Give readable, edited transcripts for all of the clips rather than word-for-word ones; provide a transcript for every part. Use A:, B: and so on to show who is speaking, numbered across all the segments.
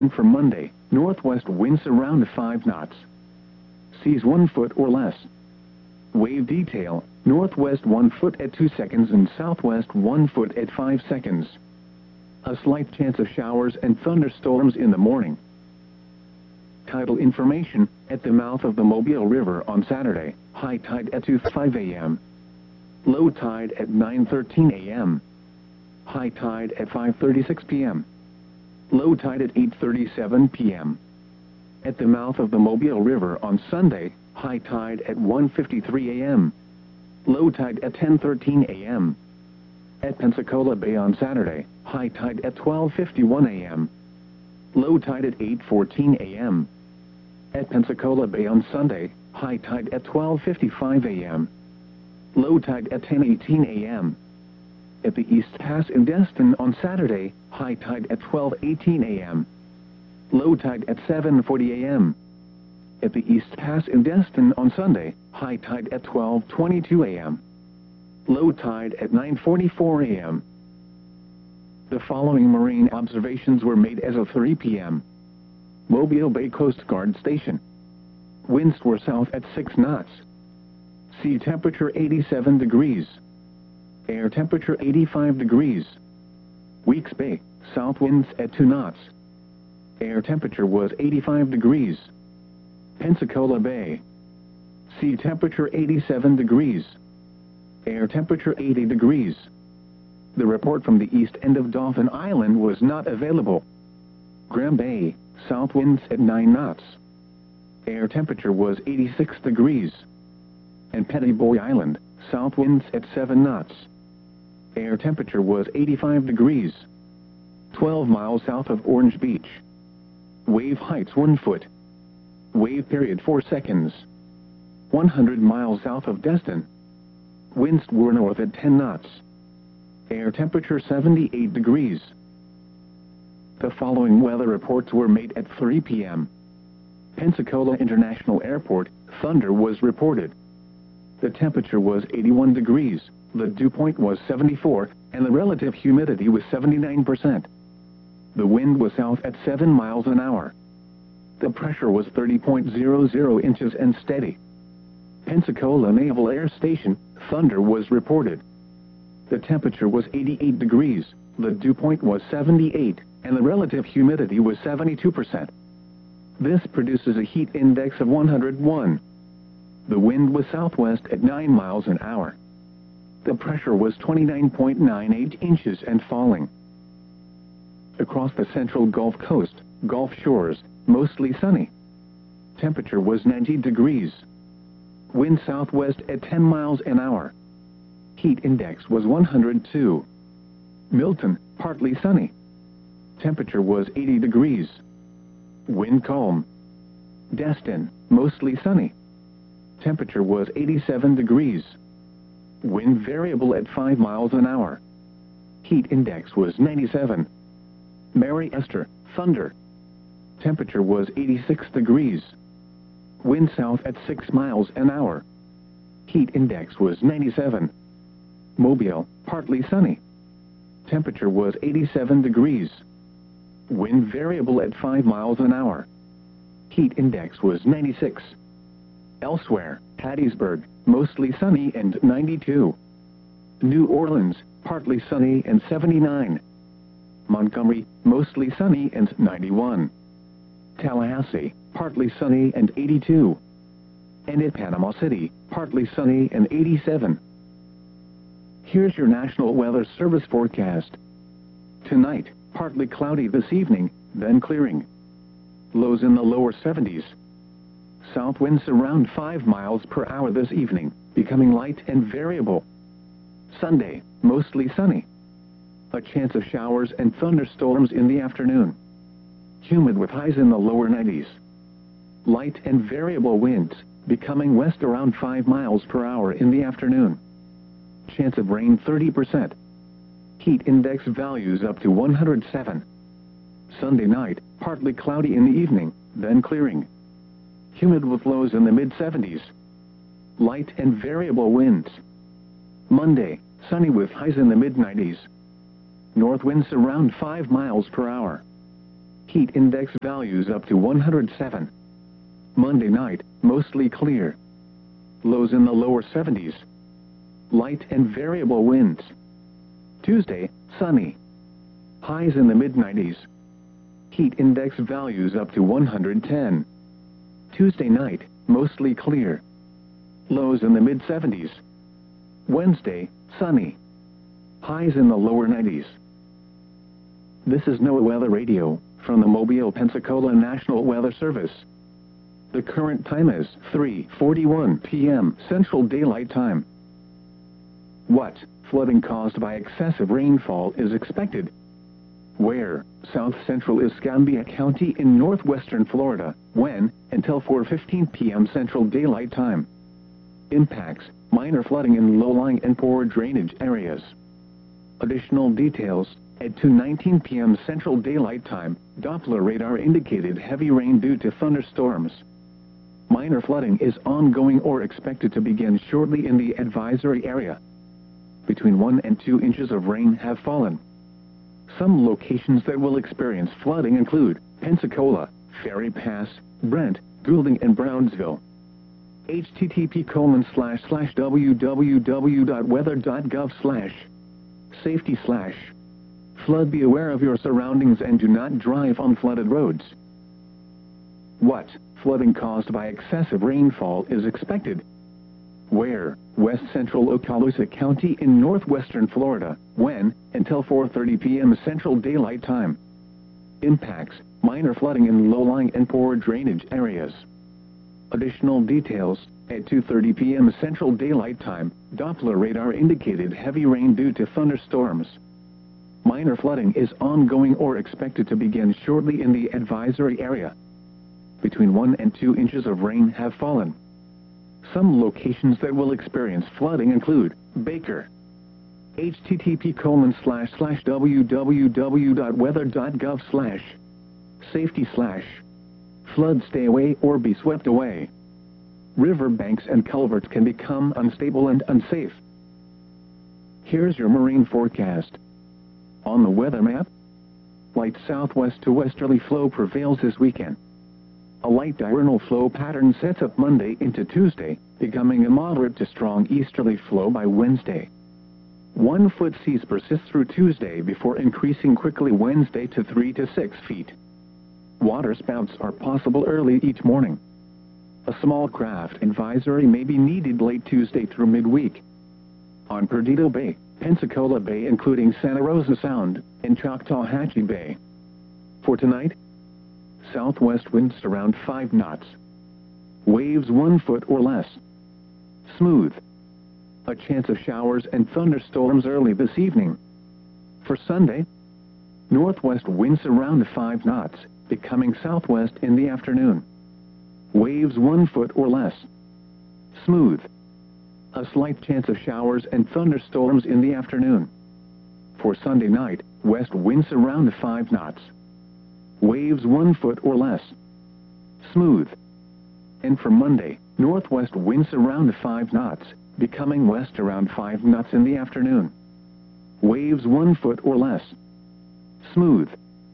A: For Monday, northwest winds around 5 knots. Seas 1 foot or less. Wave detail, northwest 1 foot at 2 seconds and southwest 1 foot at 5 seconds. A slight chance of showers and thunderstorms in the morning. Tidal information, at the mouth of the Mobile River on Saturday, high tide at 2:05 a.m. Low tide at 9:13 a.m. High tide at 5:36 p.m. Low tide at 8:37 p.m. At the mouth of the Mobile River on Sunday, high tide at 1:53 a.m. Low tide at 10:13 a.m. At Pensacola Bay on Saturday, high tide at 12:51 a.m. Low tide at 8:14 a.m. At Pensacola Bay on Sunday, high tide at 12:55 a.m. Low tide at 10:18 a.m. At the East Pass in Destin on Saturday, high tide at 12:18 a.m. Low tide at 7:40 a.m. At the East Pass in Destin on Sunday, high tide at 12:22 a.m. Low tide at 9:44 a.m. The following marine observations were made as of 3 p.m. Mobile Bay Coast Guard Station. Winds were south at 6 knots. Sea temperature 87 degrees. Air temperature 85 degrees. Weeks Bay, south winds at 2 knots. Air temperature was 85 degrees. Pensacola Bay. Sea temperature 87 degrees. Air temperature 80 degrees. The report from the east end of Dauphin Island was not available. Graham Bay, south winds at 9 knots. Air temperature was 86 degrees. And Petty Boy Island, south winds at 7 knots. Air temperature was 85 degrees. 12 miles south of Orange Beach. Wave heights 1 foot. Wave period 4 seconds. 100 miles south of Destin. Winds were north at 10 knots. Air temperature 78 degrees. The following weather reports were made at 3 p.m. Pensacola International Airport, thunder was reported. The temperature was 81 degrees, the dew point was 74, and the relative humidity was 79%. The wind was south at 7 miles an hour. The pressure was 30.00 inches and steady. Pensacola Naval Air Station, thunder was reported. The temperature was 88 degrees, the dew point was 78, and the relative humidity was 72%. This produces a heat index of 101. The wind was southwest at 9 miles an hour. The pressure was 29.98 inches and falling. Across the central Gulf Coast, Gulf shores, mostly sunny. Temperature was 90 degrees. Wind southwest at 10 miles an hour. Heat index was 102. Milton, partly sunny. Temperature was 80 degrees. Wind calm. Destin, mostly sunny. Temperature was 87 degrees. Wind variable at 5 miles an hour. Heat index was 97. Mary Esther, thunder. Temperature was 86 degrees. Wind south at 6 miles an hour. Heat index was 97. Mobile, partly sunny. Temperature was 87 degrees. Wind variable at 5 miles an hour. Heat index was 96. Elsewhere, Hattiesburg, mostly sunny and 92. New Orleans, partly sunny and 79. Montgomery, mostly sunny and 91. Tallahassee, partly sunny and 82. And at Panama City, partly sunny and 87. Here's your National Weather Service forecast. Tonight, partly cloudy this evening, then clearing. Lows in the lower 70s. South winds around 5 miles per hour this evening, becoming light and variable. Sunday, mostly sunny. A chance of showers and thunderstorms in the afternoon. Humid with highs in the lower 90s. Light and variable winds, becoming west around 5 miles per hour in the afternoon. Chance of rain 30%. Heat index values up to 107. Sunday night, partly cloudy in the evening, then clearing. Humid with lows in the mid-70s. Light and variable winds. Monday, sunny with highs in the mid-90s. North winds around 5 miles per hour. Heat index values up to 107. Monday night, mostly clear. Lows in the lower 70s. Light and variable winds. Tuesday, sunny. Highs in the mid-90s. Heat index values up to 110. Tuesday night, mostly clear. Lows in the mid-70s. Wednesday, sunny. Highs in the lower 90s. This is NOAA Weather Radio, from the Mobile, Pensacola National Weather Service. The current time is 3:41 p.m. Central Daylight Time. What flooding caused by excessive rainfall is expected? Where? South Central Escambia County in northwestern Florida. When? Until 4:15 p.m. Central Daylight Time. Impacts: minor flooding in low-lying and poor drainage areas. Additional details: at 2:19 p.m. Central Daylight Time, Doppler radar indicated heavy rain due to thunderstorms. Minor flooding is ongoing or expected to begin shortly in the advisory area. Between 1 and 2 inches of rain have fallen. Some locations that will experience flooding include Pensacola, Ferry Pass, Brent, Goulding, and Brownsville. http://www.weather.gov/safety/ flood. Be aware of your surroundings and do not drive on flooded roads. What flooding caused by excessive rainfall is expected? Where? West Central Okaloosa County in northwestern Florida. When? Until 4:30 p.m. Central Daylight Time. Impacts: minor flooding in low-lying and poor drainage areas. Additional details: at 2:30 p.m. Central Daylight Time, Doppler radar indicated heavy rain due to thunderstorms. Minor flooding is ongoing or expected to begin shortly in the advisory area. Between 1 and 2 inches of rain have fallen. Some locations that will experience flooding include Baker. http://www.weather.gov/safety/ flood. Stay away or be swept away. Riverbanks and culverts can become unstable and unsafe. Here's your marine forecast. On the weather map, light southwest to westerly flow prevails this weekend. A light diurnal flow pattern sets up Monday into Tuesday, becoming a moderate to strong easterly flow by Wednesday. 1-foot seas persist through Tuesday before increasing quickly Wednesday to 3 to 6 feet. Waterspouts are possible early each morning. A small craft advisory may be needed late Tuesday through midweek. On Perdido Bay, Pensacola Bay including Santa Rosa Sound, and Choctawhatchee Bay. For tonight, southwest winds around 5 knots. Waves 1 foot or less. Smooth. A chance of showers and thunderstorms early this evening. For Sunday, northwest winds around 5 knots, becoming southwest in the afternoon. Waves 1 foot or less. Smooth. A slight chance of showers and thunderstorms in the afternoon. For Sunday night, west winds around 5 knots. Waves 1 foot or less. Smooth. And for Monday, northwest winds around 5 knots, becoming west around 5 knots in the afternoon. Waves 1 foot or less. Smooth.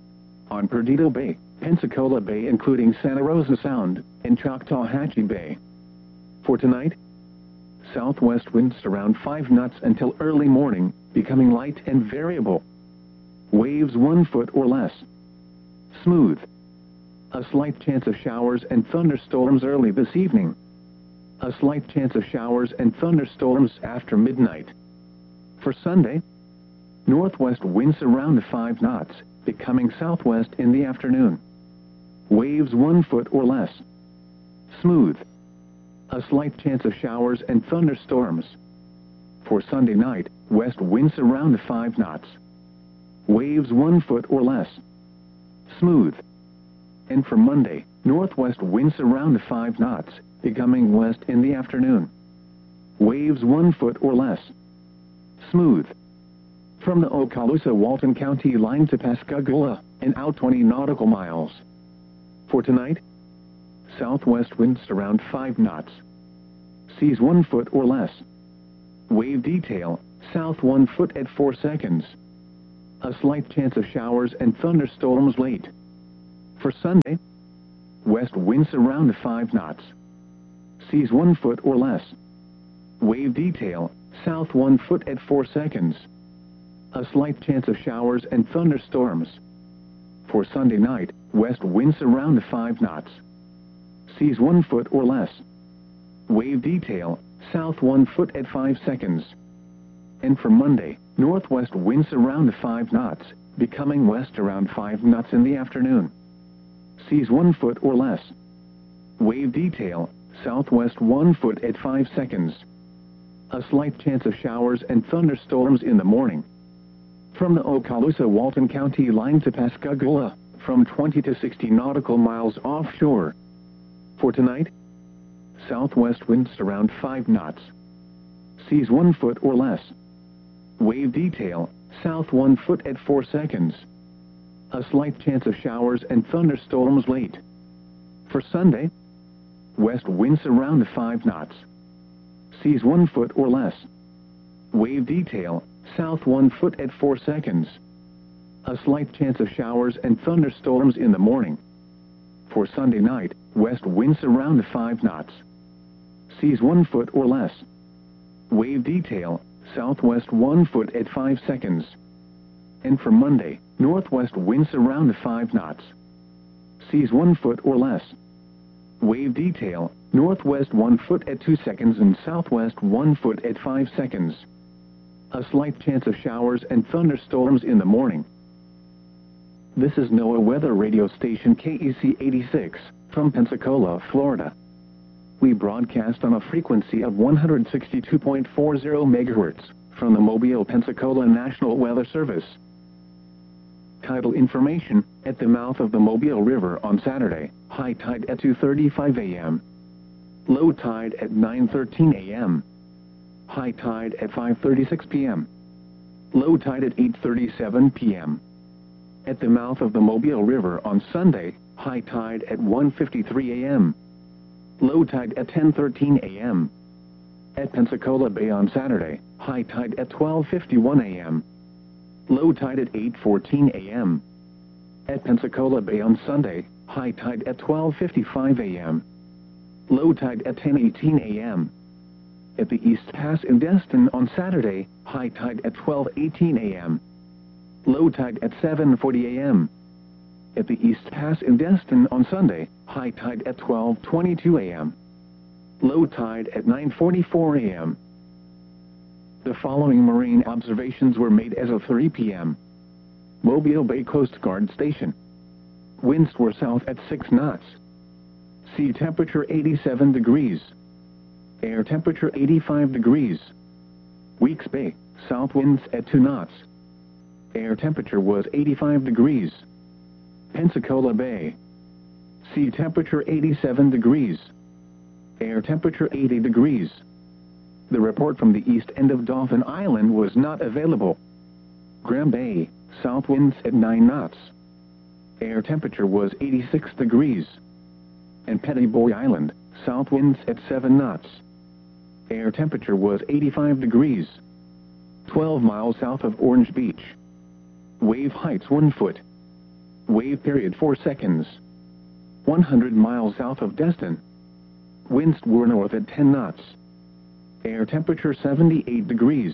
A: On Perdido Bay, Pensacola Bay including Santa Rosa Sound, and Choctawhatchee Bay. For tonight, southwest winds around 5 knots until early morning, becoming light and variable. Waves 1 foot or less. Smooth. A slight chance of showers and thunderstorms early this evening. A slight chance of showers and thunderstorms after midnight. For Sunday, northwest winds around 5 knots, becoming southwest in the afternoon. Waves 1 foot or less. Smooth. A slight chance of showers and thunderstorms. For Sunday night, west winds around 5 knots. Waves 1 foot or less. Smooth. And for Monday, northwest winds around 5 knots, becoming west in the afternoon. Waves 1 foot or less. Smooth. From the Okaloosa-Walton County line to Pascagoula, and out 20 nautical miles. For tonight, southwest winds around 5 knots. Seas 1 foot or less. Wave detail, south 1 foot at 4 seconds. A slight chance of showers and thunderstorms late. For Sunday, west winds around 5 knots. Seas 1 foot or less. Wave detail, south 1 foot at 4 seconds. A slight chance of showers and thunderstorms. For Sunday night, west winds around 5 knots. Seas 1 foot or less. Wave detail, south 1 foot at 5 seconds. And for Monday, northwest winds around 5 knots, becoming west around 5 knots in the afternoon. Seas 1 foot or less. Wave detail, southwest 1 foot at 5 seconds. A slight chance of showers and thunderstorms in the morning. From the Okaloosa-Walton County line to Pascagoula, from 20 to 60 nautical miles offshore. For tonight, southwest winds around 5 knots. Seas 1 foot or less. Wave detail, south 1 foot at 4 seconds. A slight chance of showers and thunderstorms late. For Sunday, west winds around 5 knots. Seas 1 foot or less. Wave detail, south 1 foot at 4 seconds. A slight chance of showers and thunderstorms in the morning. For Sunday night, west winds around 5 knots. Seas 1 foot or less. Wave detail, southwest 1 foot at 5 seconds. And for Monday, northwest winds around 5 knots. Seas 1 foot or less. Wave detail, northwest 1 foot at 2 seconds and southwest 1 foot at 5 seconds. A slight chance of showers and thunderstorms in the morning. This is NOAA weather radio station KEC 86, from Pensacola, Florida. We broadcast on a frequency of 162.40 MHz, from the Mobile, Pensacola National Weather Service. Tidal information: at the mouth of the Mobile River on Saturday, high tide at 2:35 a.m. Low tide at 9:13 a.m. High tide at 5:36 p.m. Low tide at 8:37 p.m. At the mouth of the Mobile River on Sunday, high tide at 1:53 a.m. Low tide at 10:13 a.m. At Pensacola Bay on Saturday, high tide at 12:51 a.m. Low tide at 8:14 a.m. At Pensacola Bay on Sunday, high tide at 12:55 a.m. Low tide at 10:18 a.m. At the East Pass in Destin on Saturday, high tide at 12:18 a.m. Low tide at 7:40 a.m. At the East Pass in Destin on Sunday, high tide at 12:22 a.m. Low tide at 9:44 a.m. The following marine observations were made as of 3 p.m. Mobile Bay Coast Guard Station. Winds were south at 6 knots. Sea temperature 87 degrees. Air temperature 85 degrees. Weeks Bay, south winds at 2 knots. Air temperature was 85 degrees. Pensacola Bay. Sea temperature 87 degrees. Air temperature 80 degrees. The report from the east end of Dauphin Island was not available. Graham Bay, south winds at 9 knots. Air temperature was 86 degrees. And Pettyboy Island, south winds at 7 knots. Air temperature was 85 degrees. 12 miles south of Orange Beach. Wave heights 1 foot. Wave period 4 seconds. 100 miles south of Destin. Winds were north at 10 knots. Air temperature 78 degrees.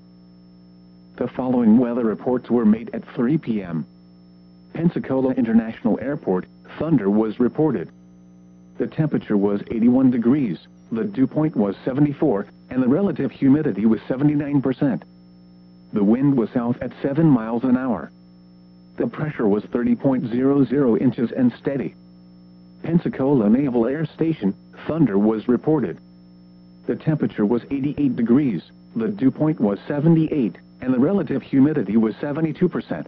A: The following weather reports were made at 3 p.m. Pensacola International Airport, thunder was reported. The temperature was 81 degrees, the dew point was 74, and the relative humidity was 79%. The wind was south at 7 miles an hour. The pressure was 30.00 inches and steady. Pensacola Naval Air Station, thunder was reported. The temperature was 88 degrees, the dew point was 78, and the relative humidity was 72%.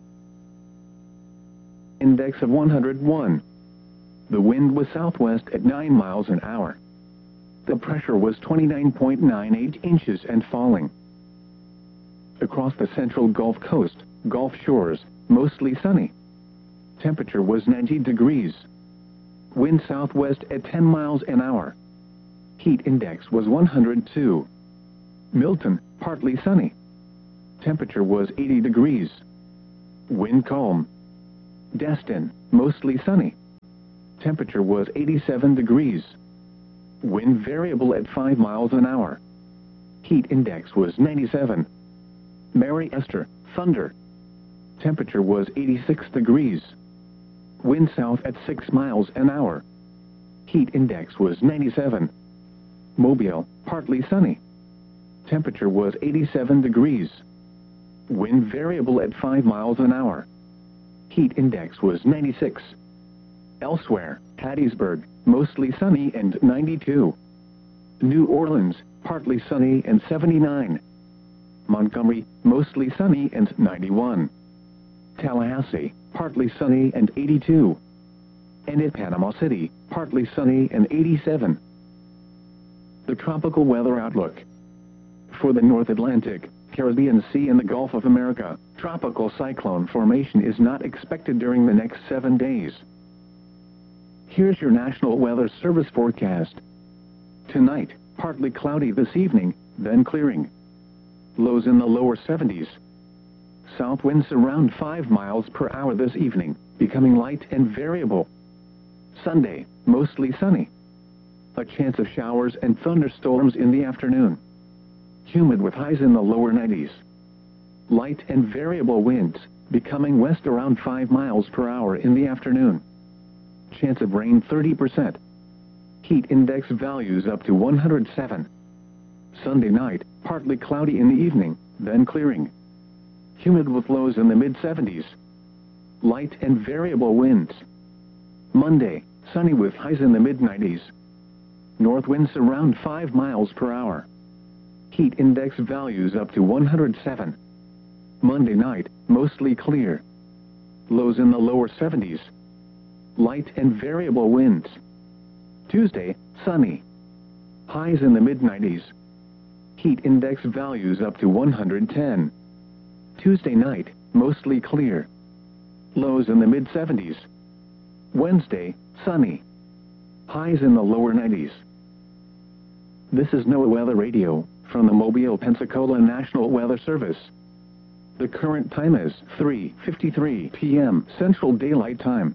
A: Index of 101. The wind was southwest at 9 miles an hour. The pressure was 29.98 inches and falling. Across the central Gulf Coast, Gulf shores, mostly sunny. Temperature was 90 degrees. Wind southwest at 10 miles an hour. Heat index was 102. Milton, partly sunny. Temperature was 80 degrees. Wind calm. Destin, mostly sunny. Temperature was 87 degrees. Wind variable at 5 miles an hour. Heat index was 97. Mary Esther, thunder. Temperature was 86 degrees. Wind south at 6 miles an hour. Heat index was 97. Mobile, partly sunny. Temperature was 87 degrees. Wind variable at 5 miles an hour. Heat index was 96. Elsewhere, Hattiesburg, mostly sunny and 92. New Orleans, partly sunny and 79. Montgomery, mostly sunny and 91. Tallahassee, partly sunny and 82. And at Panama City, partly sunny and 87. The tropical weather outlook. For the North Atlantic, Caribbean Sea and the Gulf of America, tropical cyclone formation is not expected during the next 7 days. Here's your National Weather Service forecast. Tonight, partly cloudy this evening, then clearing. Lows in the lower 70s. South winds around 5 miles per hour this evening, becoming light and variable. Sunday, mostly sunny. A chance of showers and thunderstorms in the afternoon. Humid with highs in the lower 90s. Light and variable winds, becoming west around 5 miles per hour in the afternoon. Chance of rain 30%. Heat index values up to 107. Sunday night, partly cloudy in the evening, then clearing. Humid with lows in the mid-70s. Light and variable winds. Monday, sunny with highs in the mid-90s. North winds around 5 miles per hour. Heat index values up to 107. Monday night, mostly clear. Lows in the lower 70s. Light and variable winds. Tuesday, sunny. Highs in the mid-90s. Heat index values up to 110. Tuesday night, mostly clear. Lows in the mid-70s. Wednesday, sunny. Highs in the lower 90s. This is NOAA Weather Radio, from the Mobile, Pensacola National Weather Service. The current time is 3:53 p.m. Central Daylight Time.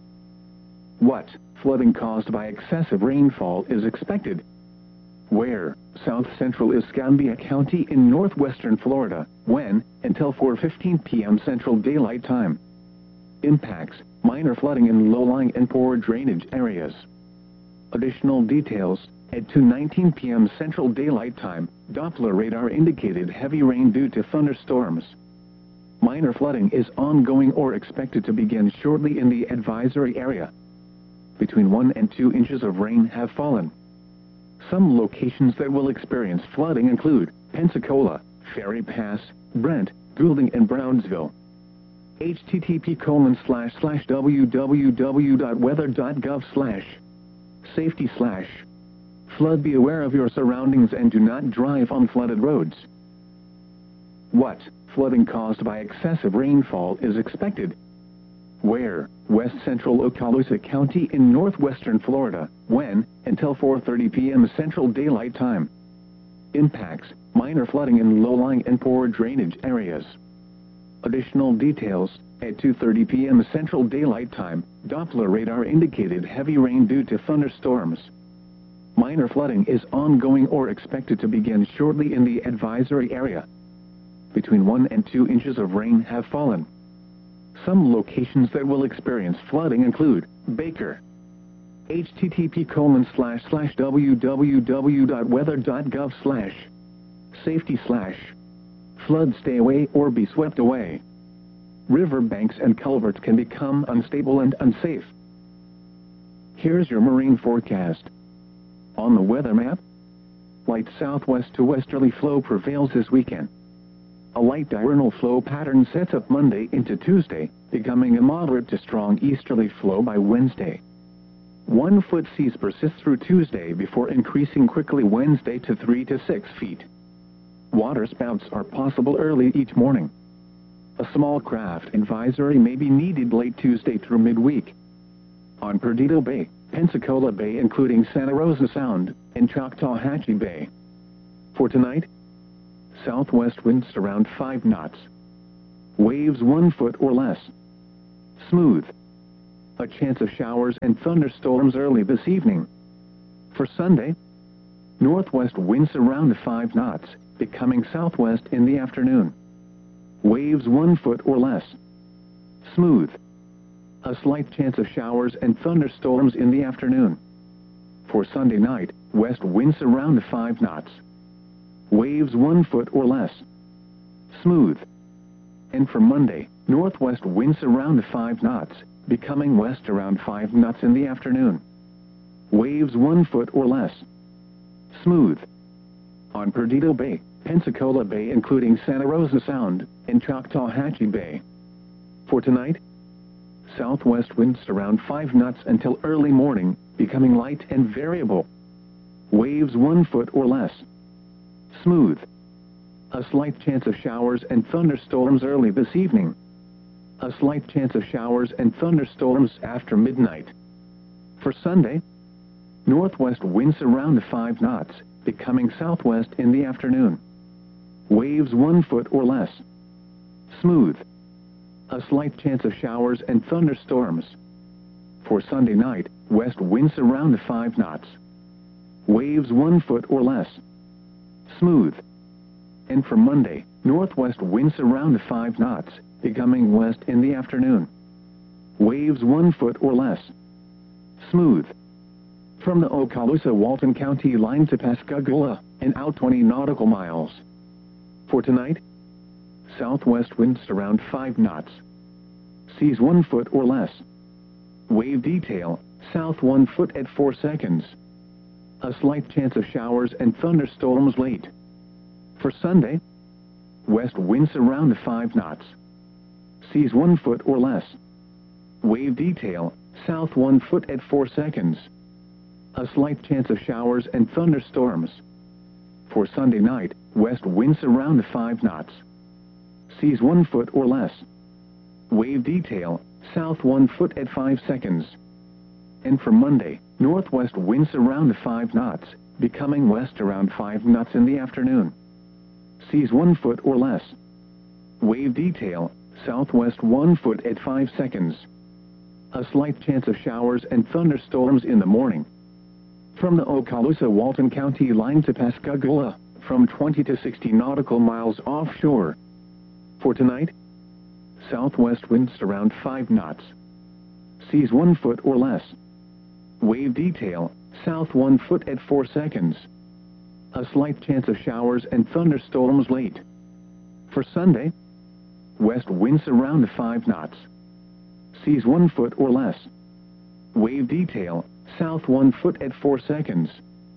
A: What flooding caused by excessive rainfall is expected? Where? South Central Escambia County in northwestern Florida. When? Until 4:15 p.m. Central Daylight Time. Impacts: minor flooding in low-lying and poor drainage areas. Additional details: at 2:19 p.m. Central Daylight Time, Doppler radar indicated heavy rain due to thunderstorms. Minor flooding is ongoing or expected to begin shortly in the advisory area. Between 1 and 2 inches of rain have fallen. Some locations that will experience flooding include Pensacola, Ferry Pass, Brent, Goulding, and Brownsville. http://www.weather.gov/safety/ Flood. Be aware of your surroundings and do not drive on flooded roads. What flooding caused by excessive rainfall is expected? Where? West Central Okaloosa County in northwestern Florida. When? Until 4:30 p.m. Central Daylight Time. Impacts: minor flooding in low-lying and poor drainage areas. Additional details: at 2:30 p.m. Central Daylight Time, Doppler radar indicated heavy rain due to thunderstorms. Minor flooding is ongoing or expected to begin shortly in the advisory area. Between 1 and 2 inches of rain have fallen. Some locations that will experience flooding include Baker. http://www.weather.gov/safety/ Flood. Stay away or be swept away. River banks and culverts can become unstable and unsafe. Here's your marine forecast. On the weather map, light southwest to westerly flow prevails this weekend. A light diurnal flow pattern sets up Monday into Tuesday, becoming a moderate to strong easterly flow by Wednesday. 1-foot seas persist through Tuesday before increasing quickly Wednesday to 3 to 6 feet. Water spouts are possible early each morning. A small craft advisory may be needed late Tuesday through midweek. On Perdido Bay, Pensacola Bay including Santa Rosa Sound, and Choctawhatchee Bay. For tonight, southwest winds around 5 knots. Waves 1 foot or less. Smooth. A chance of showers and thunderstorms early this evening. For Sunday, northwest winds around 5 knots, becoming southwest in the afternoon. Waves 1 foot or less. Smooth. A slight chance of showers and thunderstorms in the afternoon. For Sunday night, west winds around 5 knots. Waves 1 foot or less. Smooth. And for Monday, northwest winds around 5 knots, becoming west around 5 knots in the afternoon. Waves 1 foot or less. Smooth. On Perdido Bay, Pensacola Bay including Santa Rosa Sound, and Choctawhatchee Bay. For tonight, southwest winds around 5 knots until early morning, becoming light and variable. Waves 1 foot or less. Smooth. A slight chance of showers and thunderstorms early this evening. A slight chance of showers and thunderstorms after midnight. For Sunday, northwest winds around 5 knots, becoming southwest in the afternoon. Waves 1 foot or less. Smooth. A slight chance of showers and thunderstorms. For Sunday night, west winds around 5 knots. Waves 1 foot or less. Smooth. And for Monday, northwest winds around 5 knots, becoming west in the afternoon. Waves 1 foot or less. Smooth. From the Okaloosa-Walton County line to Pascagoula, and out 20 nautical miles. For tonight, southwest winds around 5 knots. Seas 1 foot or less. Wave detail, south 1 foot at 4 seconds. A slight chance of showers and thunderstorms late. For Sunday, west winds around 5 knots. Seas 1 foot or less. Wave detail, south 1 foot at 4 seconds. A slight chance of showers and thunderstorms. For Sunday night, west winds around 5 knots. Seas 1 foot or less. Wave detail, south 1 foot at 5 seconds. And for Monday, northwest winds around 5 knots, becoming west around 5 knots in the afternoon. Seas 1 foot or less. Wave detail, southwest 1 foot at 5 seconds. A slight chance of showers and thunderstorms in the morning. From the Okaloosa-Walton County line to Pascagoula, from 20 to 60 nautical miles offshore. For tonight, southwest winds around 5 knots. Seas 1 foot or less. Wave detail, south 1 foot at 4 seconds. A slight chance of showers and thunderstorms late. For Sunday, west winds around 5 knots. Seas 1 foot or less. Wave detail, south 1 foot at 4 seconds.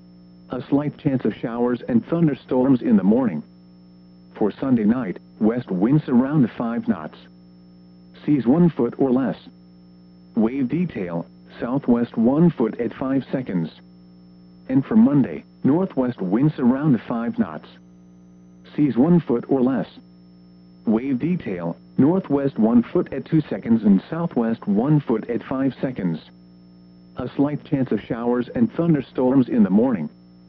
A: A slight chance of showers and thunderstorms in the morning. For Sunday night, west winds around 5 knots. Seas 1 foot or less. Wave detail, southwest 1 foot at 5 seconds. And for Monday, northwest winds around 5 knots. Seas 1 foot or less. Wave detail, northwest 1 foot at 2 seconds and southwest 1 foot at 5 seconds. A slight chance of showers and thunderstorms in the morning.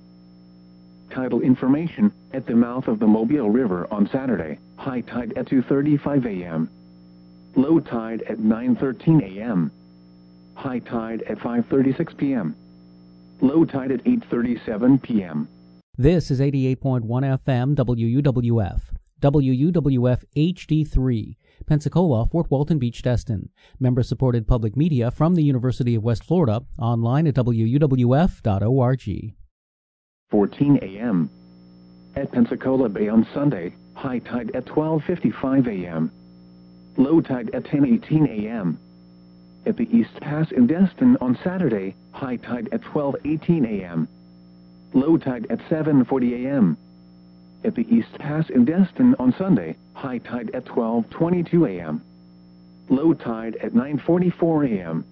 A: Tidal information, at the mouth of the Mobile River on Saturday, high tide at 2:35 a.m. Low tide at 9:13 a.m. High tide at 5:36 p.m. Low tide at 8:37 p.m.
B: This is 88.1 FM WUWF. WUWF HD3, Pensacola, Fort Walton Beach, Destin. Member-supported public media from the University of West Florida, online at wuwf.org.
A: 14 a.m. At Pensacola Bay on Sunday, high tide at 12:55 a.m. Low tide at 10:18 a.m. At the East Pass in Destin on Saturday, high tide at 12:18 a.m. Low tide at 7:40 a.m. At the East Pass in Destin on Sunday, high tide at 12:22 a.m. Low tide at 9:44 a.m.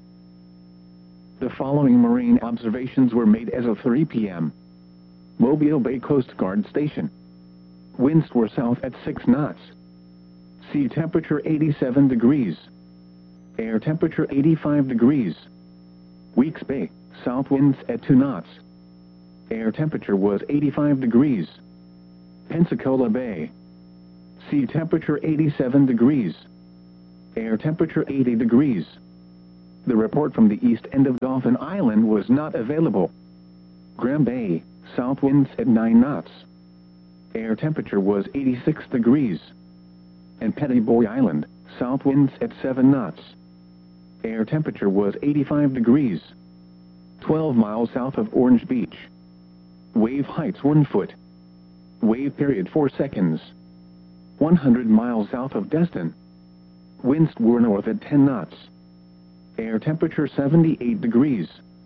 A: The following marine observations were made as of 3 p.m. Mobile Bay Coast Guard Station. Winds were south at 6 knots. Sea temperature 87 degrees. Air temperature 85 degrees. Weeks Bay, south winds at 2 knots. Air temperature was 85 degrees. Pensacola Bay. Sea temperature 87 degrees. Air temperature 80 degrees. The report from the east end of Dauphin Island was not available. Graham Bay, south winds at 9 knots. Air temperature was 86 degrees. And Petty Boy Island, south winds at 7 knots. Air temperature was 85 degrees. 12 miles south of Orange Beach. Wave heights 1 foot. Wave period 4 seconds. 100 miles south of Destin. Winds were north at 10 knots. Air temperature 78 degrees.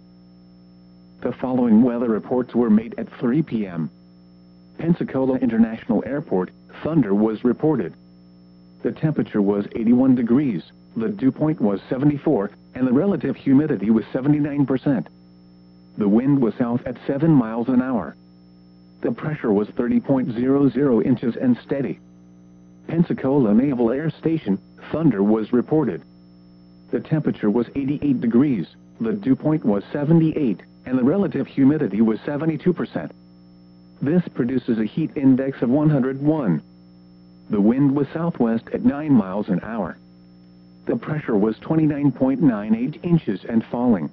A: The following weather reports were made at 3 p.m. Pensacola International Airport, thunder was reported. The temperature was 81 degrees, the dew point was 74, and the relative humidity was 79%. The wind was south at 7 miles an hour. The pressure was 30.00 inches and steady. Pensacola Naval Air Station, thunder was reported. The temperature was 88 degrees, the dew point was 78, and the relative humidity was 72%. This produces a heat index of 101. The wind was southwest at 9 miles an hour. The pressure was 29.98 inches and falling.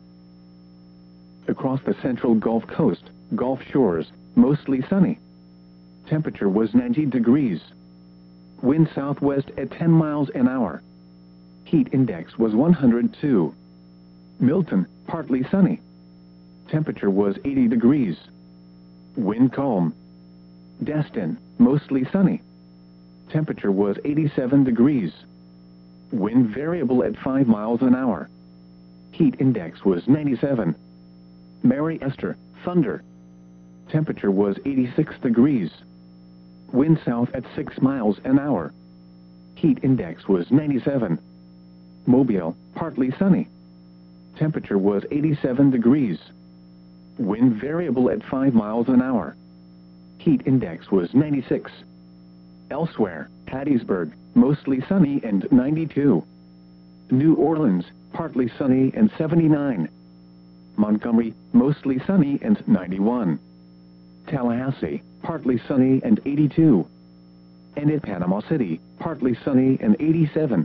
A: Across the central Gulf Coast, Gulf Shores, mostly sunny. Temperature was 90 degrees. Wind southwest at 10 miles an hour. Heat index was 102. Milton, partly sunny. Temperature was 80 degrees. Wind calm. Destin, mostly sunny. Temperature was 87 degrees. Wind variable at 5 miles an hour. Heat index was 97. Mary Esther, thunder. Temperature was 86 degrees. Wind south at 6 miles an hour. Heat index was 97. Mobile, partly sunny. Temperature was 87 degrees. Wind variable at 5 miles an hour. Heat index was 96. Elsewhere, Hattiesburg, mostly sunny and 92. New Orleans, partly sunny and 79. Montgomery, mostly sunny and 91. Tallahassee, partly sunny and 82. And at Panama City, partly sunny and 87.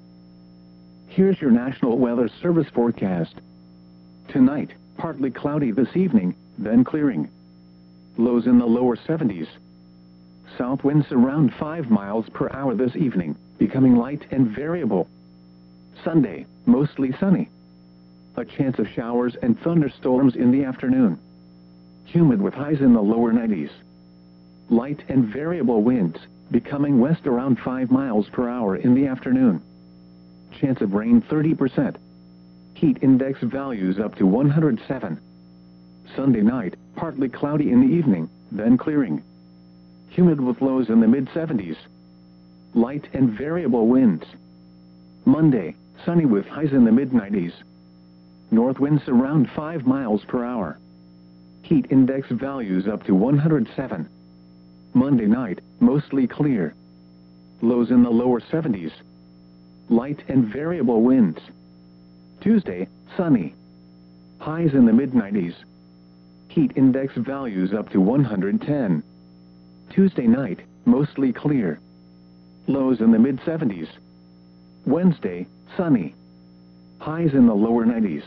A: Here's your National Weather Service forecast. Tonight, partly cloudy this evening, then clearing. Lows in the lower 70s. South winds around 5 miles per hour this evening, becoming light and variable. Sunday, mostly sunny. A chance of showers and thunderstorms in the afternoon. Humid with highs in the lower 90s. Light and variable winds, becoming west around 5 miles per hour in the afternoon. Chance of rain 30%. Heat index values up to 107. Sunday night, partly cloudy in the evening, then clearing. Humid with lows in the mid-70s. Light and variable winds. Monday, sunny with highs in the mid-90s. North winds around 5 miles per hour. Heat index values up to 107. Monday night, mostly clear. Lows in the lower 70s. Light and variable winds. Tuesday, sunny. Highs in the mid-90s. Heat index values up to 110. Tuesday night, mostly clear. Lows in the mid-70s. Wednesday, sunny. Highs in the lower 90s.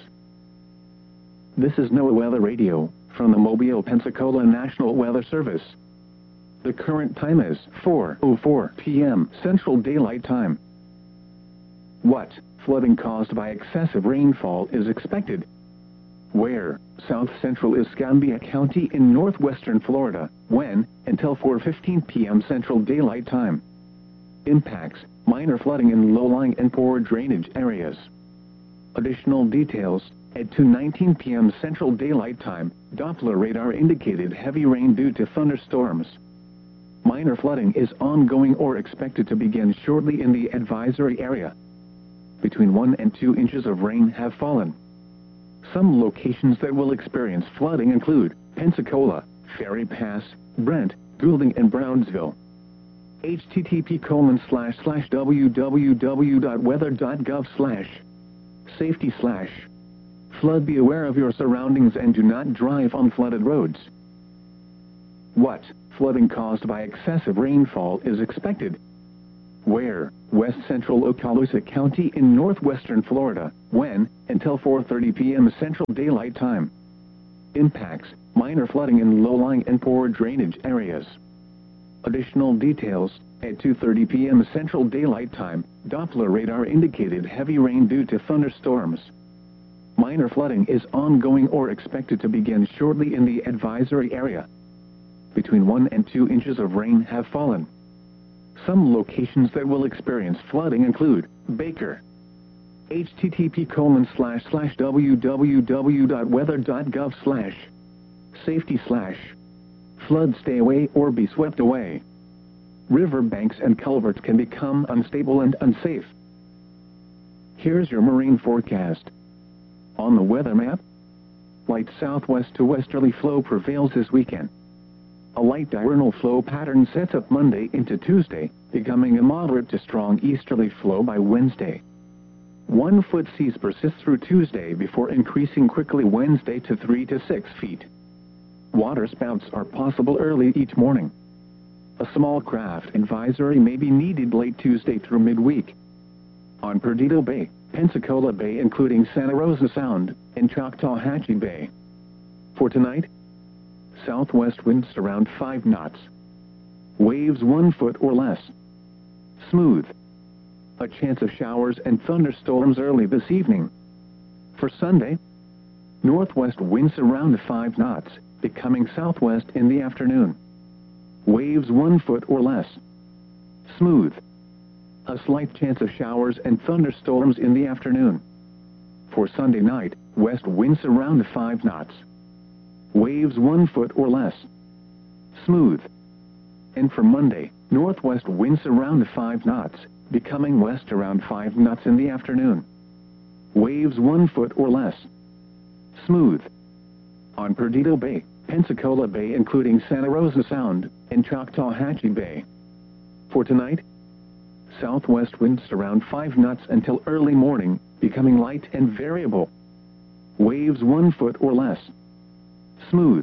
A: This is NOAA Weather Radio, from the Mobile, Pensacola National Weather Service. The current time is 4:04 p.m. Central Daylight Time. What flooding caused by excessive rainfall is expected? Where? South Central Escambia County in northwestern Florida. When? Until 4:15 p.m. Central Daylight Time. Impacts: minor flooding in low-lying and poor drainage areas. Additional details: at 2:19 p.m. Central Daylight Time, Doppler radar indicated heavy rain due to thunderstorms. Minor flooding is ongoing or expected to begin shortly in the advisory area. Between 1 and 2 inches of rain have fallen. Some locations that will experience flooding include Pensacola, Ferry Pass, Brent, Goulding, and Brownsville. http://www.weather.gov/safety/ Flood. Be aware of your surroundings and do not drive on flooded roads. What flooding caused by excessive rainfall is expected? Where? west central Okaloosa County in northwestern Florida, when, until 4:30 p.m. Central Daylight Time. Impacts, minor flooding in low-lying and poor drainage areas. Additional details, at 2:30 p.m. Central Daylight Time, Doppler radar indicated heavy rain due to thunderstorms. Minor flooding is ongoing or expected to begin shortly in the advisory area. Between 1 and 2 inches of rain have fallen. Some locations that will experience flooding include Baker. http://www.weather.gov/safety/flood stay away or be swept away. River banks and culverts can become unstable and unsafe. Here's your marine forecast. On the weather map, light southwest to westerly flow prevails this weekend. A light diurnal flow pattern sets up Monday into Tuesday, becoming a moderate to strong easterly flow by Wednesday. 1-foot seas persist through Tuesday before increasing quickly Wednesday to 3 to 6 feet. Water spouts are possible early each morning. A small craft advisory may be needed late Tuesday through midweek. On Perdido Bay, Pensacola Bay including Santa Rosa Sound, and Choctawhatchee Bay. For tonight, southwest winds around 5 knots. Waves 1 foot or less. Smooth. A chance of showers and thunderstorms early this evening. For Sunday, northwest winds around 5 knots, becoming southwest in the afternoon. Waves 1 foot or less. Smooth. A slight chance of showers and thunderstorms in the afternoon. For Sunday night, west winds around 5 knots. Waves 1 foot or less. Smooth. And for Monday, northwest winds around 5 knots, becoming west around 5 knots in the afternoon. Waves 1 foot or less. Smooth. On Perdido Bay, Pensacola Bay including Santa Rosa Sound, and Choctawhatchee Bay. For tonight, southwest winds around 5 knots until early morning, becoming light and variable. Waves 1 foot or less. Smooth.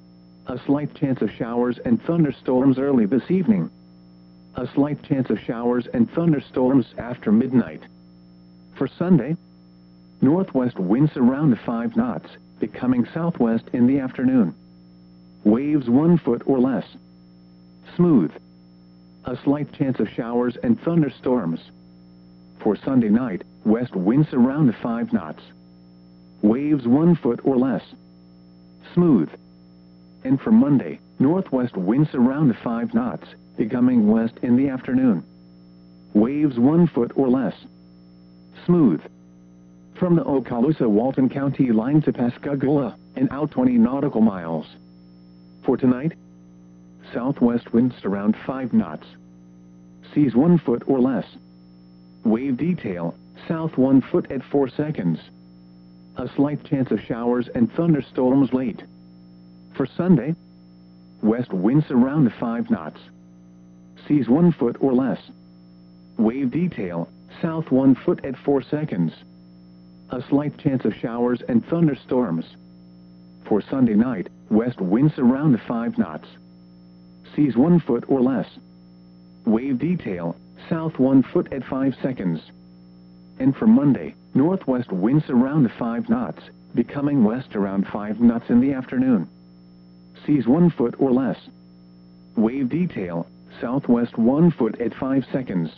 A: A slight chance of showers and thunderstorms early this evening. A slight chance of showers and thunderstorms after midnight. For Sunday, northwest winds around 5 knots, becoming southwest in the afternoon. Waves 1 foot or less. Smooth. A slight chance of showers and thunderstorms. For Sunday night, west winds around 5 knots. Waves 1 foot or less. Smooth. And for Monday, northwest winds around 5 knots, becoming west in the afternoon. Waves 1 foot or less. Smooth. From the Okaloosa-Walton County line to Pascagoula, and out 20 nautical miles. For tonight, southwest winds around 5 knots. Seas 1 foot or less. Wave detail, south 1 foot at 4 seconds. A slight chance of showers and thunderstorms late. For Sunday, west winds around 5 knots. Seas 1 foot or less. Wave detail, south 1 foot at 4 seconds. A slight chance of showers and thunderstorms. For Sunday night, west winds around 5 knots. Seas 1 foot or less. Wave detail, south 1 foot at 5 seconds. And for Monday, northwest winds around 5 knots, becoming west around 5 knots in the afternoon. Seas 1 foot or less. Wave detail, southwest 1 foot at 5 seconds.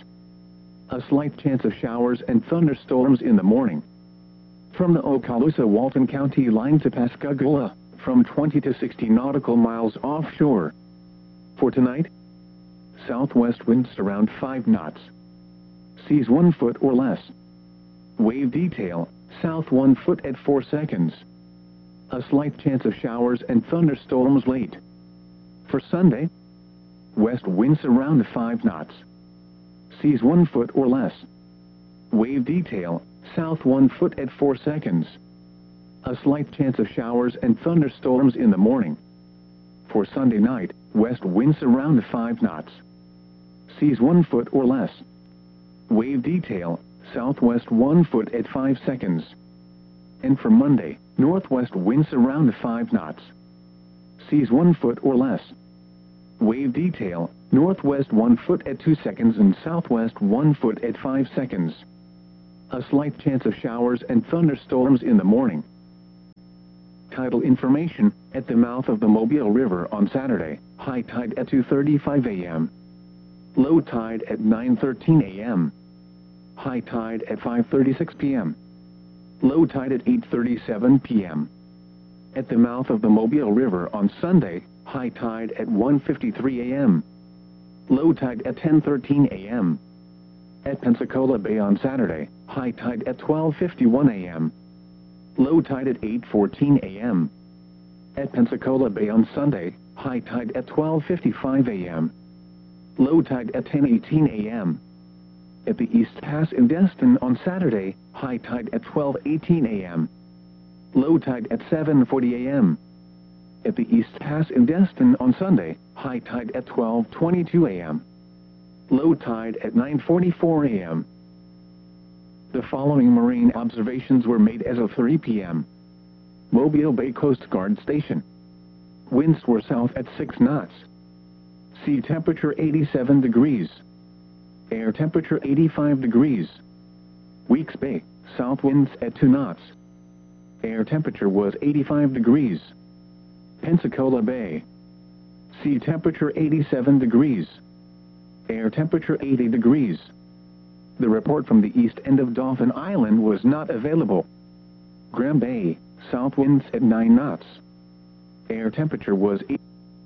A: A slight chance of showers and thunderstorms in the morning. From the Okaloosa-Walton County line to Pascagoula, from 20 to 60 nautical miles offshore. For tonight, southwest winds around 5 knots. Seas 1 foot or less. Wave detail, south 1 foot at 4 seconds. A slight chance of showers and thunderstorms late. For Sunday, west winds around 5 knots. Seas 1 foot or less. Wave detail, south 1 foot at 4 seconds. A slight chance of showers and thunderstorms in the morning. For Sunday night, west winds around 5 knots. Seas 1 foot or less. Wave detail, southwest 1 foot at 5 seconds. And for Monday, northwest winds around 5 knots. Seas 1 foot or less. Wave detail, northwest 1 foot at 2 seconds and southwest 1 foot at 5 seconds. A slight chance of showers and thunderstorms in the morning. Tidal information, at the mouth of the Mobile River on Saturday, high tide at 2:35 a.m. Low tide at 9:13 a.m. High tide at 5:36 p.m. Low tide at 8:37 p.m. At the mouth of the Mobile River on Sunday, high tide at 1:53 a.m. Low tide at 10:13 a.m. At Pensacola Bay on Saturday, high tide at 12:51 a.m. Low tide at 8:14 a.m. At Pensacola Bay on Sunday, high tide at 12:55 a.m. Low tide at 10:18 a.m. At the East Pass in Destin on Saturday, high tide at 12:18 a.m. Low tide at 7:40 a.m. At the East Pass in Destin on Sunday, high tide at 12:22 a.m. Low tide at 9:44 a.m. The following marine observations were made as of 3 p.m. Mobile Bay Coast Guard Station. Winds were south at 6 knots. Sea temperature 87 degrees. Air temperature 85 degrees. Weeks Bay, south winds at 2 knots. Air temperature was 85 degrees. Pensacola Bay. Sea temperature 87 degrees. Air temperature 80 degrees. The report from the east end of Dauphin Island was not available. Graham Bay, south winds at 9 knots. Air temperature was 8.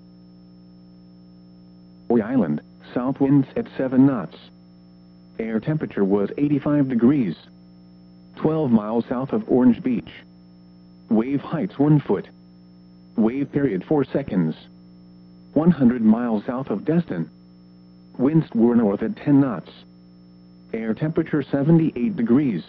A: Island, south winds at 7 knots. Air temperature was 85 degrees. 12 miles south of Orange Beach. Wave heights 1 foot. Wave period 4 seconds. 100 miles south of Destin. Winds were north at 10 knots. Air temperature 78 degrees.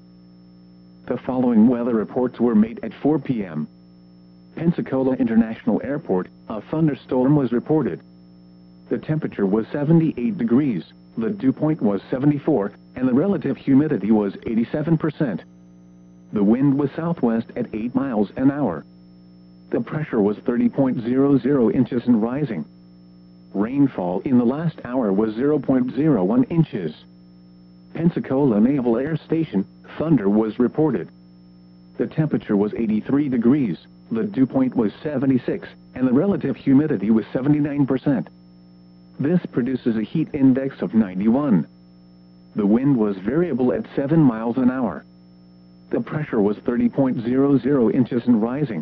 A: The following weather reports were made at 4 p.m. Pensacola International Airport, a thunderstorm was reported. The temperature was 78 degrees, the dew point was 74, and the relative humidity was 87%. The wind was southwest at 8 miles an hour. The pressure was 30.00 inches and rising. Rainfall in the last hour was 0.01 inches. Pensacola Naval Air Station, thunder was reported. The temperature was 83 degrees, the dew point was 76, and the relative humidity was 79%. This produces a heat index of 91. The wind was variable at 7 miles an hour. The pressure was 30.00 inches and rising.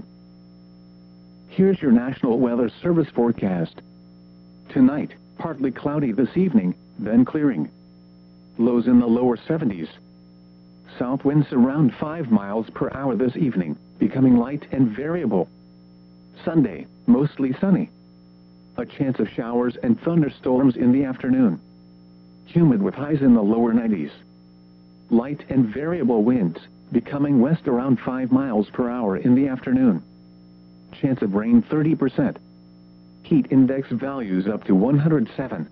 A: Here's your National Weather Service forecast. Tonight, partly cloudy this evening, then clearing. Lows in the lower 70s. South winds around 5 miles per hour this evening, becoming light and variable. Sunday, mostly sunny. A chance of showers and thunderstorms in the afternoon. Humid with highs in the lower 90s. Light and variable winds, becoming west around 5 miles per hour in the afternoon. Chance of rain 30%. Heat index values up to 107.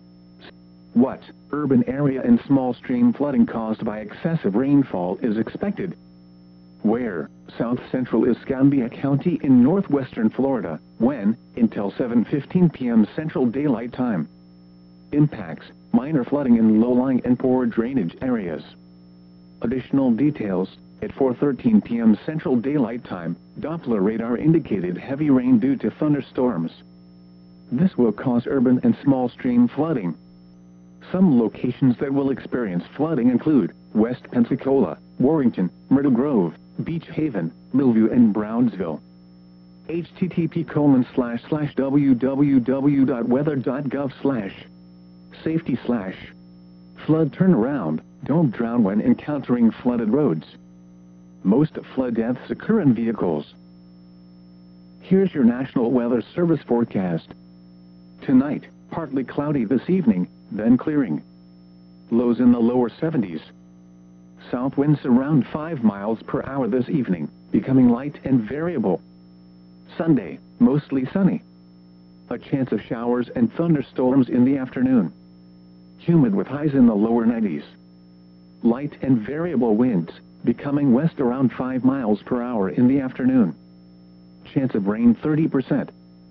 A: What urban area and small stream flooding caused by excessive rainfall is expected? Where south central Escambia County in northwestern Florida, when, until 7:15 p.m. Central Daylight Time. Impacts, minor flooding in low-lying and poor drainage areas. Additional details, at 4:13 p.m. Central Daylight Time, Doppler radar indicated heavy rain due to thunderstorms. This will cause urban and small stream flooding. Some locations that will experience flooding include West Pensacola, Warrington, Myrtle Grove, Beach Haven, Millview, and Brownsville. http://www.weather.gov/safety/flood turnaround. Don't drown when encountering flooded roads. Most flood deaths occur in vehicles. Here's your National Weather Service forecast. Tonight, partly cloudy this evening, then clearing. Lows in the lower 70s. South winds around 5 miles per hour this evening, becoming light and variable. Sunday, mostly sunny. A chance of showers and thunderstorms in the afternoon. Humid with highs in the lower 90s. Light and variable winds, becoming west around 5 miles per hour in the afternoon. Chance of rain 30%.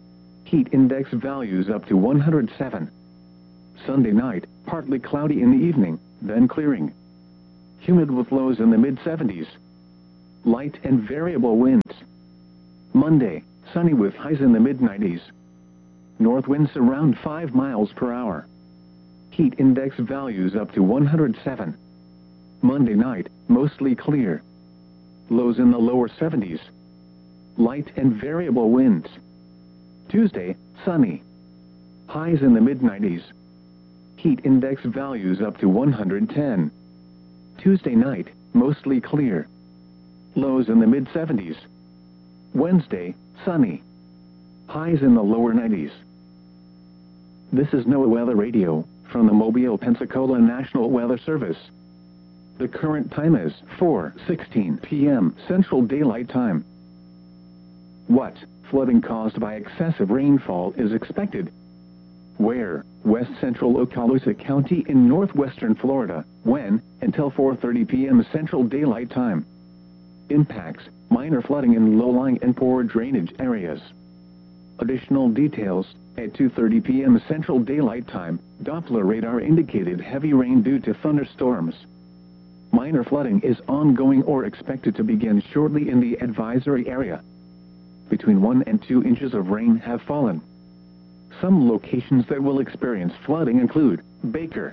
A: Heat index values up to 107. Sunday night, partly cloudy in the evening, then clearing. Humid with lows in the mid-70s. Light and variable winds. Monday, sunny with highs in the mid-90s. North winds around 5 miles per hour. Heat index values up to 107. Monday night, mostly clear. Lows in the lower 70s. Light and variable winds. Tuesday, sunny. Highs in the mid-90s. Heat index values up to 110. Tuesday night, mostly clear. Lows in the mid-70s. Wednesday, sunny. Highs in the lower 90s. This is NOAA Weather Radio, from the Mobile, Pensacola National Weather Service. The current time is 4:16 p.m. Central Daylight Time. What flooding caused by excessive rainfall is expected? Where? West Central Okaloosa County in northwestern Florida. When? Until 4:30 p.m. Central Daylight Time. Impacts: minor flooding in low-lying and poor drainage areas. Additional details: at 2:30 p.m. Central Daylight Time, Doppler radar indicated heavy rain due to thunderstorms. Minor flooding is ongoing or expected to begin shortly in the advisory area. Between 1 and 2 inches of rain have fallen. Some locations that will experience flooding include Baker.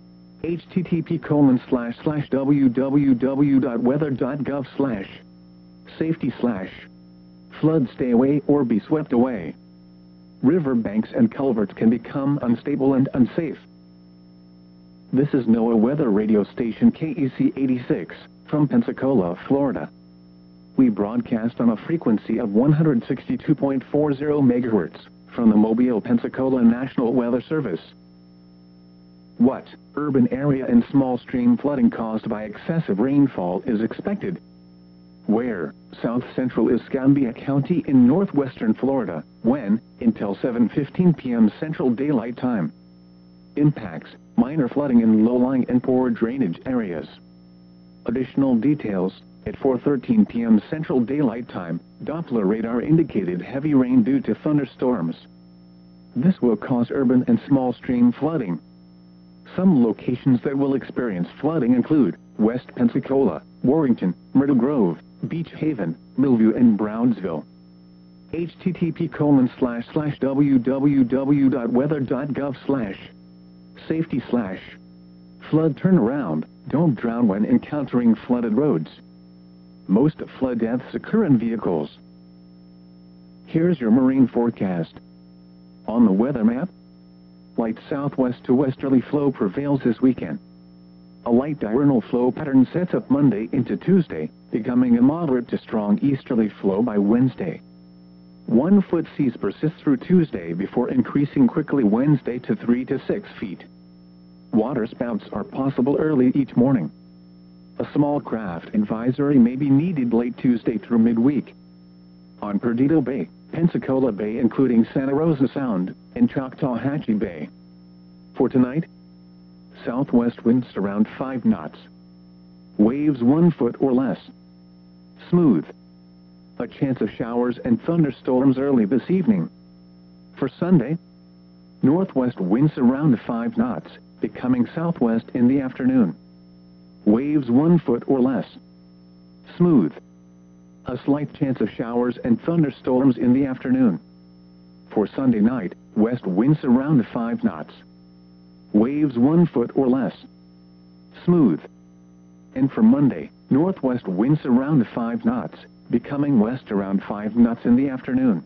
A: http://www.weather.gov/safety/flood stay away or be swept away. River banks and culverts can become unstable and unsafe. This is NOAA Weather Radio Station KEC 86, from Pensacola, Florida. We broadcast on a frequency of 162.40 MHz, from the Mobile, Pensacola National Weather Service. What urban area and small stream flooding caused by excessive rainfall is expected? Where? South Central Escambia County in northwestern Florida. When? Until 7:15 p.m. Central Daylight Time. Impacts: minor flooding in low-lying and poor drainage areas. Additional details: at 4:13 p.m. Central Daylight Time, Doppler radar indicated heavy rain due to thunderstorms. This will cause urban and small stream flooding. Some locations that will experience flooding include West Pensacola, Warrington, Myrtle Grove, Beach Haven, Millview, and Brownsville. http://www.weather.gov/safety/flood turnaround. Don't drown when encountering flooded roads. Most flood deaths occur in vehicles. Here's your marine forecast. On the weather map, light southwest to westerly flow prevails this weekend. A light diurnal flow pattern sets up Monday into Tuesday, becoming a moderate to strong easterly flow by Wednesday. 1-foot seas persist through Tuesday before increasing quickly Wednesday to 3 to 6 feet. Water spouts are possible early each morning. A small craft advisory may be needed late Tuesday through midweek. On Perdido Bay, Pensacola Bay including Santa Rosa Sound, and Choctawhatchee Bay. For tonight, southwest winds around 5 knots. Waves 1 foot or less. Smooth. A chance of showers and thunderstorms early this evening. For Sunday, northwest winds around 5 knots, becoming southwest in the afternoon. Waves 1 foot or less. Smooth. A slight chance of showers and thunderstorms in the afternoon. For Sunday night, west winds around 5 knots. Waves 1 foot or less. Smooth. And for Monday, northwest winds around 5 knots, becoming west around 5 knots in the afternoon.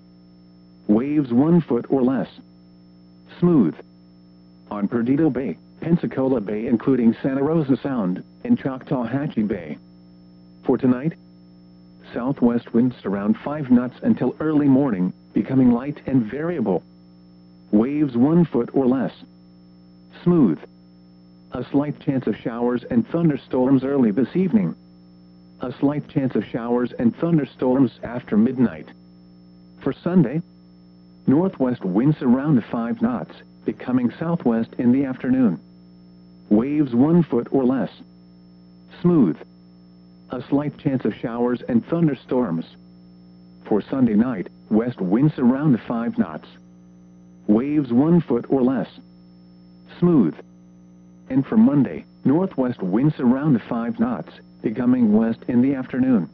A: Waves 1 foot or less. Smooth. On Perdido Bay, Pensacola Bay including Santa Rosa Sound, and Choctawhatchee Bay. For tonight, southwest winds around 5 knots until early morning, becoming light and variable. Waves 1 foot or less. Smooth. A slight chance of showers and thunderstorms early this evening. A slight chance of showers and thunderstorms after midnight. For Sunday, northwest winds around 5 knots, becoming southwest in the afternoon. Waves 1 foot or less. Smooth. A slight chance of showers and thunderstorms. For Sunday night, west winds around 5 knots, waves 1 foot or less. Smooth. And for Monday, northwest winds around 5 knots, becoming west in the afternoon.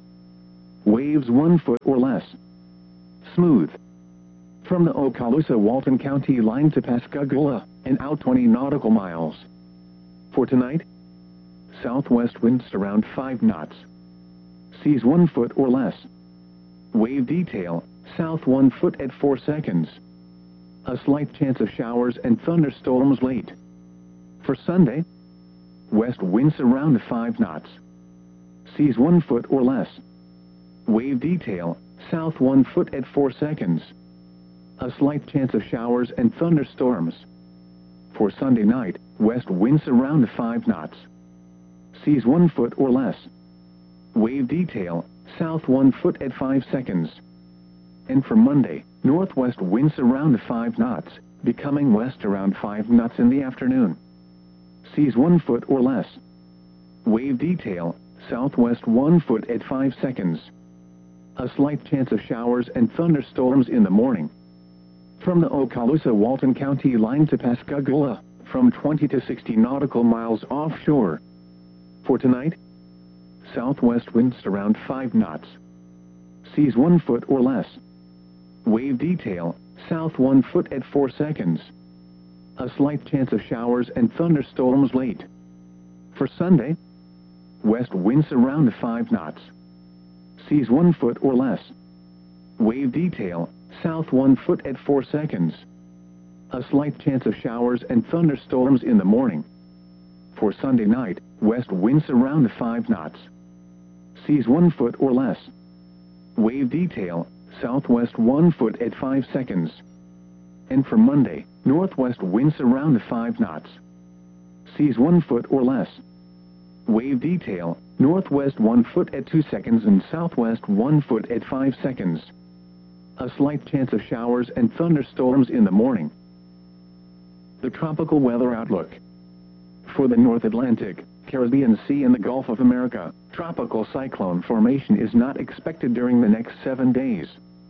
A: Waves 1 foot or less. Smooth. From the Okaloosa-Walton County line to Pascagoula, and out 20 nautical miles. For tonight, southwest winds around 5 knots. Seas 1 foot or less. Wave detail, south 1 foot at 4 seconds. A slight chance of showers and thunderstorms late. For Sunday, west winds around 5 knots. Seas 1 foot or less. Wave detail, south 1 foot at 4 seconds. A slight chance of showers and thunderstorms. For Sunday night, west winds around 5 knots. Seas 1 foot or less. Wave detail, south 1 foot at 5 seconds. And for Monday, northwest winds around 5 knots, becoming west around 5 knots in the afternoon. Seas 1 foot or less. Wave detail, southwest 1 foot at 5 seconds. A slight chance of showers and thunderstorms in the morning. From the Okaloosa-Walton County line to Pascagoula, from 20 to 60 nautical miles offshore. For tonight, southwest winds around 5 knots. Seas 1 foot or less. Wave detail, south 1 foot at 4 seconds. A slight chance of showers and thunderstorms late. For Sunday, west winds around 5 knots. Seas 1 foot or less. Wave detail, south 1 foot at 4 seconds. A slight chance of showers and thunderstorms in the morning. For Sunday night, west winds around 5 knots. Seas 1 foot or less. Wave detail, southwest 1 foot at 5 seconds. And for Monday, northwest winds around 5 knots. Seas 1 foot or less. Wave detail, northwest 1 foot at 2 seconds and southwest 1 foot at 5 seconds. A slight chance of showers and thunderstorms in the morning. The tropical weather outlook. For the North Atlantic, Caribbean Sea and the Gulf of America, tropical cyclone formation is not expected during the next 7 days.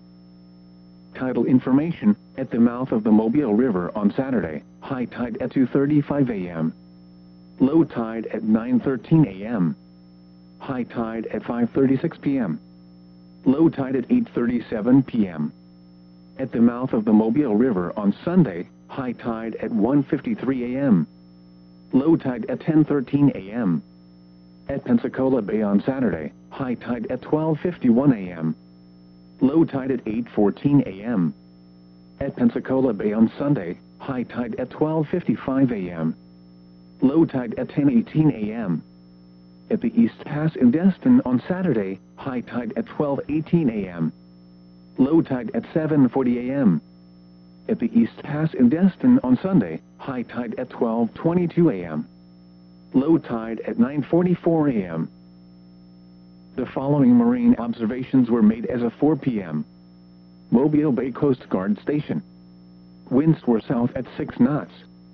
A: Tidal information, at the mouth of the Mobile River on Saturday, high tide at 2:35 a.m. Low tide at 9:13 a.m. High tide at 5:36 p.m. Low tide at 8:37 p.m. At the mouth of the Mobile River on Sunday, high tide at 1:53 a.m. Low tide at 10:13 a.m. At Pensacola Bay on Saturday, high tide at 12:51 a.m. Low tide at 8:14 a.m. At Pensacola Bay on Sunday, high tide at 12:55 a.m. Low tide at 10:18 a.m. At the East Pass in Destin on Saturday, high tide at 12:18 a.m. Low tide at 7:40 a.m. At the East Pass in Destin on Sunday, high tide at 12:22 a.m. Low tide at 9:44 a.m. The following marine observations were made as of 4 p.m. Mobile Bay Coast Guard Station. Winds were south at 6 knots.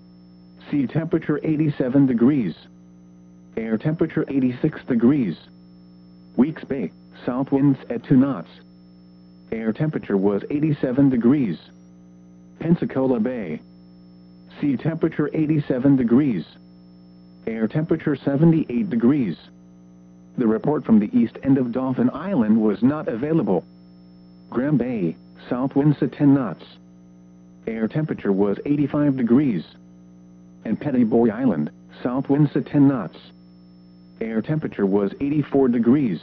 A: Sea temperature 87 degrees. Air temperature 86 degrees. Weeks Bay, south winds at 2 knots. Air temperature was 87 degrees. Pensacola Bay. Sea temperature 87 degrees. Air temperature 78 degrees. The report from the east end of Dauphin Island was not available. Graham Bay, south winds at 10 knots. Air temperature was 85 degrees. And Petty Boy Island, south winds at 10 knots. Air temperature was 84 degrees.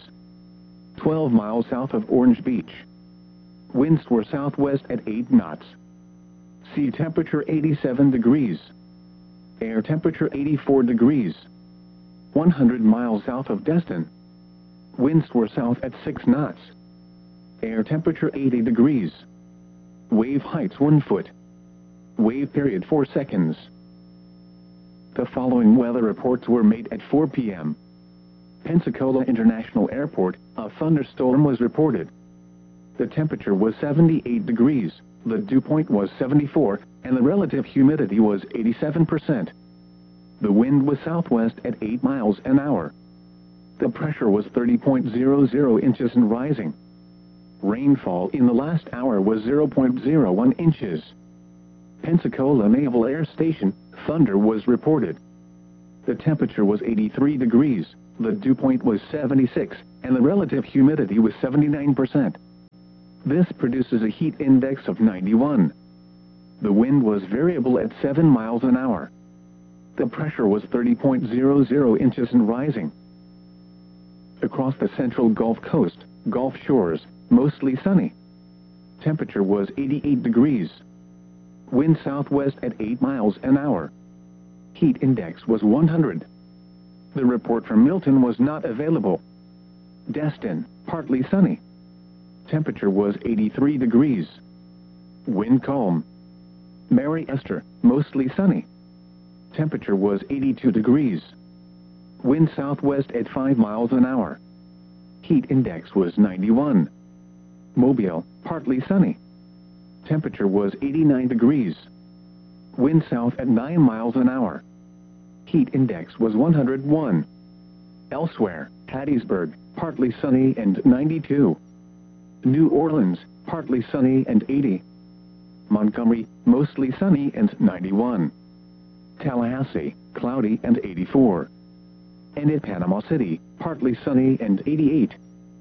A: 12 miles south of Orange Beach. Winds were southwest at 8 knots. Sea temperature 87 degrees. Air temperature 84 degrees. 100 miles south of Destin. Winds were south at 6 knots. Air temperature 80 degrees. Wave heights 1 foot. Wave period 4 seconds. The following weather reports were made at 4 p.m. Pensacola International Airport, a thunderstorm was reported. The temperature was 78 degrees, the dew point was 74, and the relative humidity was 87%. The wind was southwest at 8 miles an hour. The pressure was 30.00 inches and rising. Rainfall in the last hour was 0.01 inches. Pensacola Naval Air Station, thunder was reported. The temperature was 83 degrees, the dew point was 76, and the relative humidity was 79%. This produces a heat index of 91. The wind was variable at 7 miles an hour. The pressure was 30.00 inches and rising. Across the central Gulf Coast, Gulf shores, mostly sunny. Temperature was 88 degrees. Wind southwest at 8 miles an hour. Heat index was 100. The report from Milton was not available. Destin, partly sunny. Temperature was 83 degrees. Wind calm. Mary Esther, mostly sunny. Temperature was 82 degrees. Wind southwest at 5 miles an hour. Heat index was 91. Mobile, partly sunny. Temperature was 89 degrees. Wind south at 9 miles an hour. Heat index was 101. Elsewhere, Hattiesburg, partly sunny and 92. New Orleans, partly sunny and 80. Montgomery, mostly sunny and 91. Tallahassee, cloudy and 84. And in Panama City, partly sunny and 88.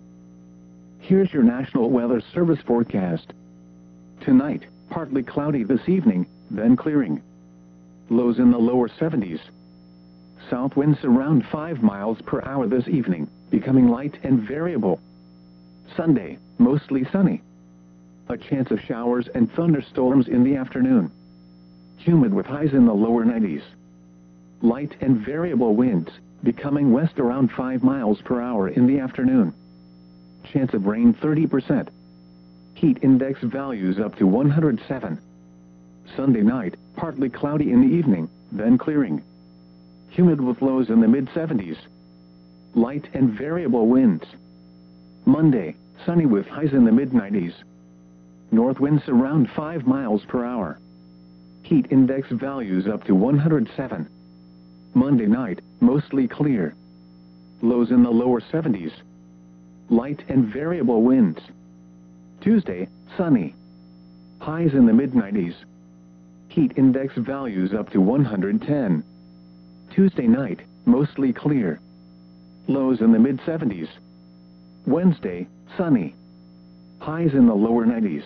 A: Here's your National Weather Service forecast. Tonight, partly cloudy this evening, then clearing. Lows in the lower 70s. South winds around 5 miles per hour this evening, becoming light and variable. Sunday, mostly sunny. A chance of showers and thunderstorms in the afternoon. Humid with highs in the lower 90s. Light and variable winds, becoming west around 5 miles per hour in the afternoon. Chance of rain 30%. Heat index values up to 107. Sunday night, partly cloudy in the evening, then clearing. Humid with lows in the mid-70s. Light and variable winds. Monday, sunny with highs in the mid-90s. North winds around 5 miles per hour. Heat index values up to 107. Monday night, mostly clear. Lows in the lower 70s. Light and variable winds. Tuesday, sunny. Highs in the mid-90s. Heat index values up to 110. Tuesday night, mostly clear. Lows in the mid-70s. Wednesday, sunny. Highs in the lower 90s.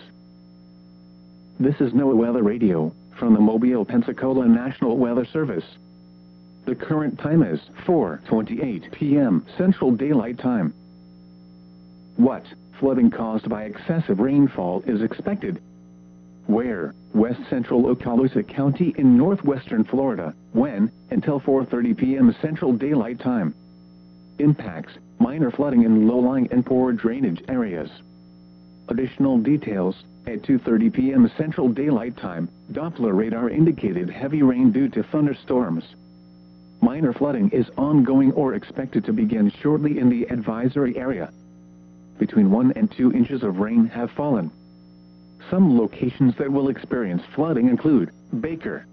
A: This is NOAA Weather Radio, from the Mobile, Pensacola National Weather Service. The current time is 4:28 p.m. Central Daylight Time. What flooding caused by excessive rainfall is expected? Where? West Central Okaloosa County in northwestern Florida. When? Until 4:30 p.m. Central Daylight Time. Impacts: minor flooding in low-lying and poor drainage areas. Additional details: at 2:30 p.m. Central Daylight Time, Doppler radar indicated heavy rain due to thunderstorms. Minor flooding is ongoing or expected to begin shortly in the advisory area. Between 1 and 2 inches of rain have fallen. Some locations that will experience flooding include Baker.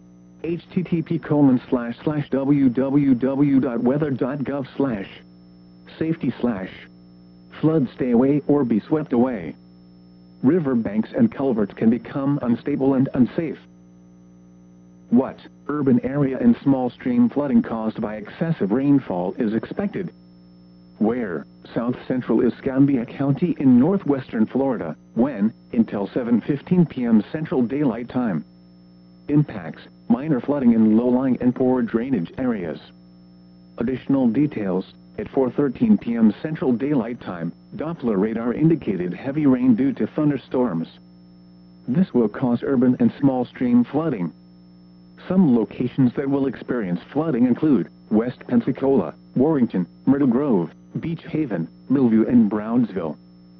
A: http://www.weather.gov/safety/flood stay away or be swept away. River banks and culverts can become unstable and unsafe. What urban area and small stream flooding caused by excessive rainfall is expected? Where? South Central Escambia County in northwestern Florida. When? Until 7:15 p.m. Central Daylight Time. Impacts: minor flooding in low-lying and poor drainage areas. Additional details: at 4:13 p.m. Central Daylight Time, Doppler radar indicated heavy rain due to thunderstorms. This will cause urban and small stream flooding. Some locations that will experience flooding include West Pensacola, Warrington, Myrtle Grove, Beach Haven, Millview, and Brownsville.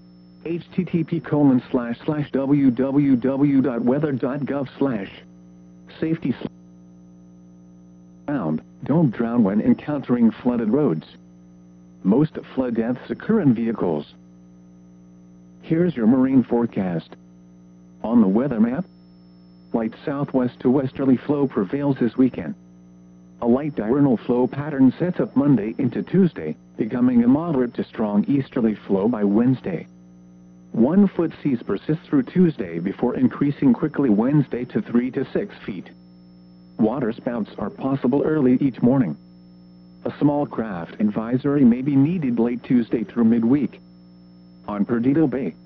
A: http://www.weather.gov/safety/. Don't drown when encountering flooded roads. Most flood deaths occur in vehicles. Here's your marine forecast. On the weather map, light southwest to westerly flow prevails this weekend. A light diurnal flow pattern sets up Monday into Tuesday, becoming a moderate to strong easterly flow by Wednesday. 1 foot seas persist through Tuesday before increasing quickly Wednesday to 3 to 6 feet. Water spouts are possible early each morning. A small craft advisory may be needed late Tuesday through midweek. On Perdido Bay,